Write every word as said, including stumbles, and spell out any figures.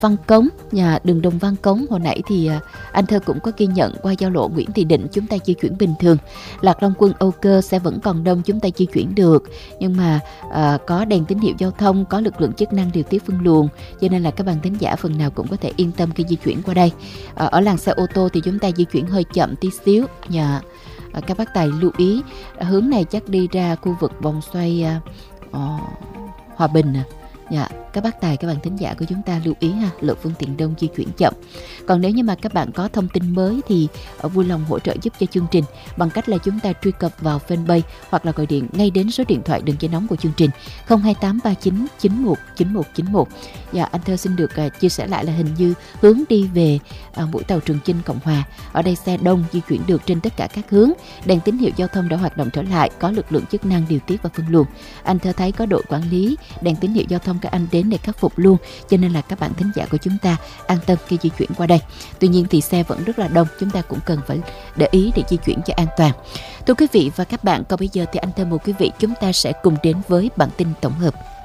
Văn Cống, nhà đường Đồng Văn Cống. Hồi nãy thì à, anh Thơ cũng có ghi nhận qua giao lộ Nguyễn Thị Định chúng ta di chuyển bình thường. Lạc Long Quân, Âu Cơ xe vẫn còn đông, chúng ta di chuyển được. Nhưng mà à, có đèn tín hiệu giao thông, có lực lượng chức năng điều tiết phân luồng, cho nên là các bạn thính giả phần nào cũng có thể yên tâm khi di chuyển qua đây. À, ở làn xe ô tô thì chúng ta di chuyển hơi chậm tí xíu. Nhà à, các bác tài lưu ý, à, hướng này chắc đi ra khu vực vòng xoay à, à, Hòa Bình à. Dạ, các bác tài, các bạn thính giả của chúng ta lưu ý ha, lượng phương tiện đông di chuyển chậm. Còn nếu như mà các bạn có thông tin mới thì vui lòng hỗ trợ giúp cho chương trình bằng cách là chúng ta truy cập vào fanpage hoặc là gọi điện ngay đến số điện thoại đường dây nóng của chương trình không hai tám ba chín chín một chín một chín một. Dạ, anh Thơ xin được uh, chia sẻ lại là hình như hướng đi về uh, mũi tàu Trường Chinh Cộng Hòa. Ở đây xe đông di chuyển được trên tất cả các hướng, đèn tín hiệu giao thông đã hoạt động trở lại, có lực lượng chức năng điều tiết và phân luồng. Anh Thơ thấy có đội quản lý đèn tín hiệu giao thông các anh đến để khắc phục luôn, cho nên là các bạn thính giả của chúng ta an tâm khi di chuyển qua đây. Tuy nhiên thì xe vẫn rất là đông, chúng ta cũng cần phải để ý để di chuyển cho an toàn. Thưa quý vị và các bạn, còn bây giờ thì anh Thơ mời quý vị chúng ta sẽ cùng đến với bản tin tổng hợp.